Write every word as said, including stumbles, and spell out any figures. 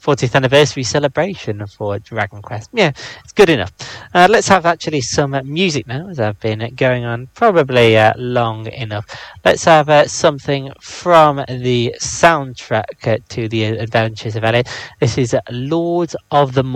fortieth anniversary celebration for Dragon Quest. Yeah, it's good enough. Uh, let's have actually some uh, music now, as I've been going on probably uh, long enough. Let's have uh, something from the soundtrack uh, to the Adventures of Elliot. This is uh, Lords of the